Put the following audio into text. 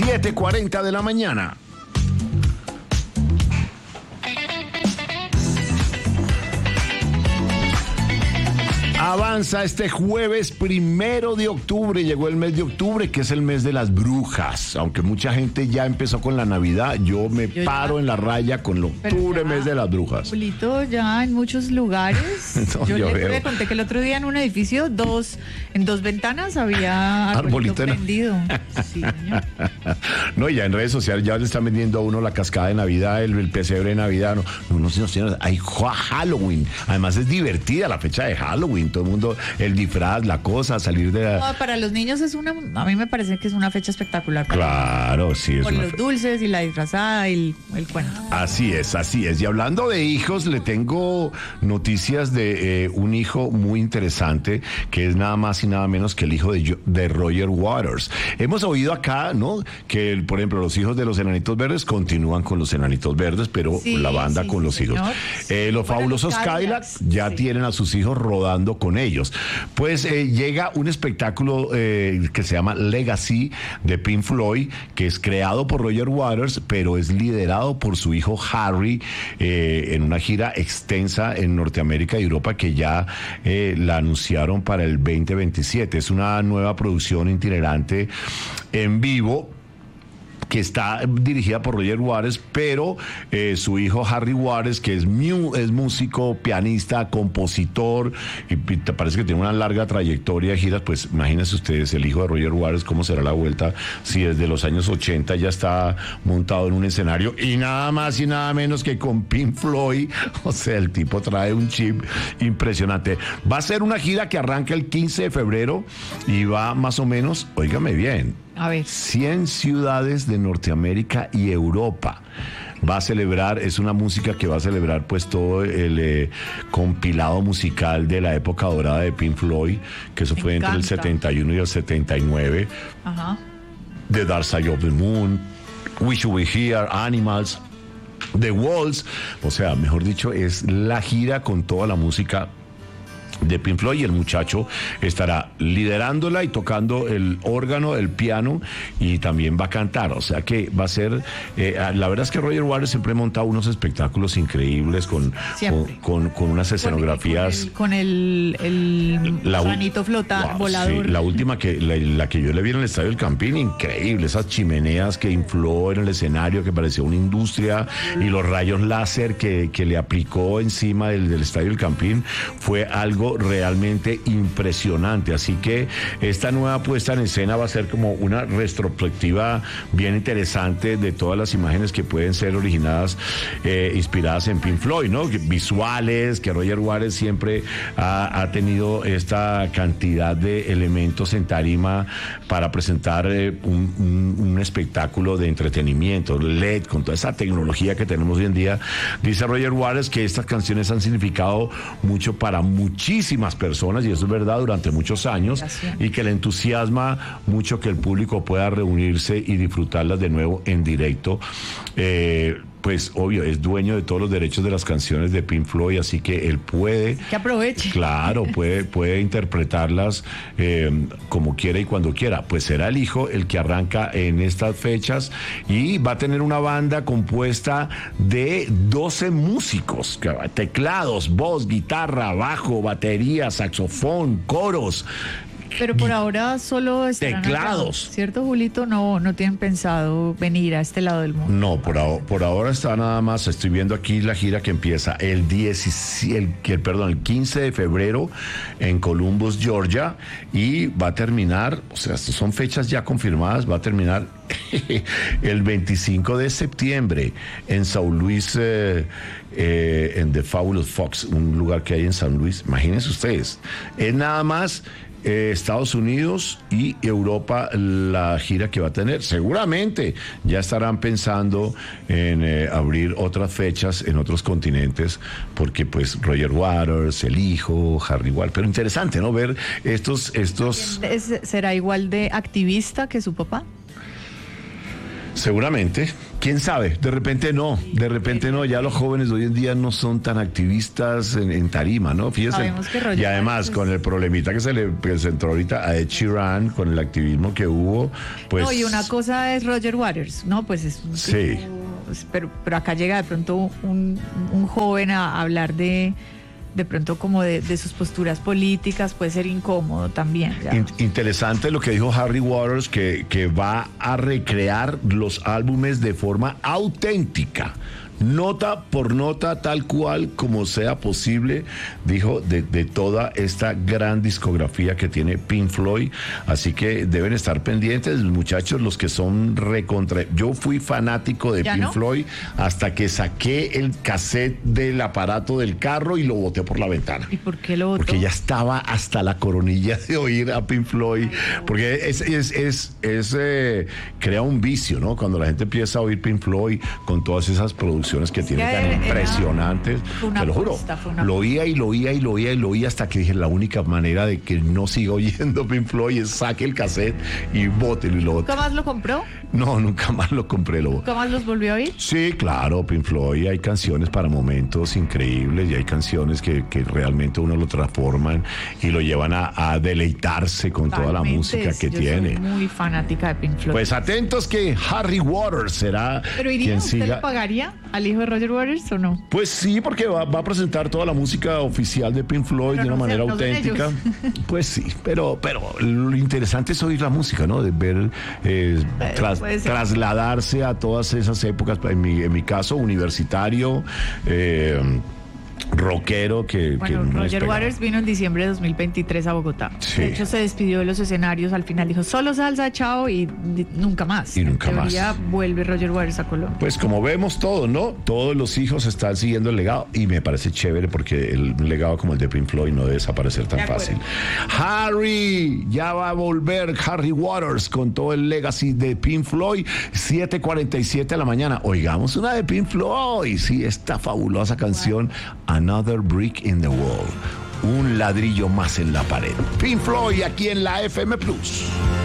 7:40 de la mañana. Avanza este jueves 1 de octubre, llegó el mes de octubre, que es el mes de las brujas. Aunque mucha gente ya empezó con la Navidad, yo paro en la raya con el octubre, mes de las brujas. Julito, ya en muchos lugares. No, yo le conté que el otro día en un edificio, en dos ventanas había arbolito prendido. Sí, señor. No, ya en redes sociales ya le están vendiendo a uno la cascada de Navidad, el pesebre de Navidad. No, señor, hay Halloween. Además es divertida la fecha de Halloween. Todo el mundo, el disfraz, la cosa, salir de la... No, para los niños a mí me parece que es una fecha espectacular. Claro, sí. Es con los dulces y la disfrazada y el cuento. Así es. Y hablando de hijos, le tengo noticias de un hijo muy interesante, que es nada más y nada menos que el hijo de Roger Waters. Hemos oído acá, ¿no?, que, por ejemplo, los hijos de los Enanitos Verdes continúan con los Enanitos Verdes, pero la banda con los hijos. Los fabulosos Cadillacs ya tienen a sus hijos rodando con ellos. Pues llega un espectáculo que se llama Legacy de Pink Floyd, que es creado por Roger Waters, pero es liderado por su hijo Harry, en una gira extensa en Norteamérica y Europa, que ya la anunciaron para el 2027. Es una nueva producción itinerante en vivo, que está dirigida por Roger Waters, pero su hijo Harry Waters, que es músico, pianista, compositor, y te parece que tiene una larga trayectoria de giras. Pues imagínense ustedes, el hijo de Roger Waters, cómo será la vuelta si desde los años 80 ya está montado en un escenario, y nada más y nada menos que con Pink Floyd. O sea, el tipo trae un chip impresionante. Va a ser una gira que arranca el 15 de febrero y va más o menos, óigame bien, a ver, 100 ciudades de Norteamérica y Europa. Va a celebrar, es una música que va a celebrar pues todo el compilado musical de la época dorada de Pink Floyd, que eso fue entre el 71 y el 79. Ajá. The Dark Side of the Moon, Wish You Were Here, Animals, The Walls. O sea, mejor dicho, es la gira con toda la música de Pink Floyd, y el muchacho estará liderándola y tocando el órgano, el piano, y también va a cantar. O sea que va a ser, la verdad es que Roger Waters siempre ha montado unos espectáculos increíbles con unas escenografías. Con el granito volador. Sí, la última la que yo le vi en el Estadio del Campín, increíble, esas chimeneas que infló en el escenario, que parecía una industria, y los rayos láser que le aplicó encima del Estadio del Campín, fue algo realmente impresionante. Así que esta nueva puesta en escena va a ser como una retrospectiva bien interesante de todas las imágenes que pueden ser originadas, inspiradas en Pink Floyd, ¿no? Visuales, que Roger Waters siempre ha tenido esta cantidad de elementos en tarima para presentar un espectáculo de entretenimiento, LED, con toda esa tecnología que tenemos hoy en día. Dice Roger Waters que estas canciones han significado mucho para muchísimas personas, y eso es verdad, durante muchos años. Gracias. Y que le entusiasma mucho que el público pueda reunirse y disfrutarlas de nuevo en directo. Pues obvio, es dueño de todos los derechos de las canciones de Pink Floyd, así que él puede... Que aproveche. Claro, puede interpretarlas como quiera y cuando quiera. Pues será el hijo el que arranca en estas fechas, y va a tener una banda compuesta de 12 músicos, teclados, voz, guitarra, bajo, batería, saxofón, coros. Pero por ahora solo estarán teclados. Acá, ¿cierto, Julito? No tienen pensado venir a este lado del mundo. No, por ahora está nada más. Estoy viendo aquí la gira que empieza el 15 de febrero en Columbus, Georgia, y va a terminar, o sea, estas son fechas ya confirmadas, va a terminar el 25 de septiembre en San Luis, en The Fabulous Fox, un lugar que hay en San Luis. Imagínense ustedes, es nada más Estados Unidos y Europa la gira que va a tener. Seguramente ya estarán pensando en abrir otras fechas en otros continentes, porque pues Roger Waters, el hijo, Harry Waters, pero interesante, ¿no? Ver estos... ¿Será igual de activista que su papá? Seguramente, quién sabe, de repente no, ya los jóvenes de hoy en día no son tan activistas en tarima, ¿no? Fíjese, Sabemos que Roger y además Waters- con el problemita que se le presentó ahorita a Ed Sheeran, con el activismo que hubo, pues... No, y una cosa es Roger Waters, ¿no? Pues es un Sí. tipo, pero acá llega de pronto un joven a hablar de pronto como de sus posturas políticas, puede ser incómodo también. Ya. Interesante lo que dijo Harry Waters, que va a recrear los álbumes de forma auténtica. Nota por nota, tal cual como sea posible, dijo, de toda esta gran discografía que tiene Pink Floyd. Así que deben estar pendientes, muchachos, los que son recontra. Yo fui fanático de ¿Ya Pink no? Floyd hasta que saqué el cassette del aparato del carro y lo boté por la ventana. ¿Y por qué lo votó? Porque ya estaba hasta la coronilla de oír a Pink Floyd, porque crea un vicio, ¿no? Cuando la gente empieza a oír Pink Floyd con todas esas producciones que tiene tan era- impresionantes, fue una te lo juro, apuesta, fue una lo oía y lo oía y lo oía y lo oía hasta que dije, la única manera de que no siga oyendo Pink Floyd es saque el cassette y bótelo y lo bote. ¿Nunca más lo compró? No, nunca más lo compré, lo ¿Nunca más los volvió a oír? Sí, claro, Pink Floyd, hay canciones para momentos increíbles y hay canciones que realmente uno lo transforman y lo llevan a deleitarse con toda la Totalmente, música que yo tiene. soy muy fanática de Pink Floyd. Pues atentos que Harry Waters será ¿Pero iría, quien usted le siga. pagaría al hijo de Roger Waters o no? Pues sí, porque va a presentar toda la música oficial de Pink Floyd Pero de una no manera sé, no son auténtica. Pues sí, pero lo interesante es oír la música, ¿no? De ver, puede ser. trasladarse a todas esas épocas, en mi caso, universitario, rockero, que Bueno, no Roger despegaba. Waters vino en diciembre de 2023 a Bogotá. Sí. De hecho, se despidió de los escenarios. Al final dijo, solo salsa, chao, y nunca más. Y nunca En teoría, más. vuelve Roger Waters a Colombia. Pues como vemos todo, ¿no? Todos los hijos están siguiendo el legado y me parece chévere porque el legado como el de Pink Floyd no debe desaparecer tan De acuerdo. fácil. Harry, ya va a volver Harry Waters con todo el legacy de Pink Floyd, 7:47 de la mañana. Oigamos una de Pink Floyd, sí, esta fabulosa canción, Another Brick in the Wall. Un ladrillo más en la pared. Pink Floyd aquí en la FM Plus.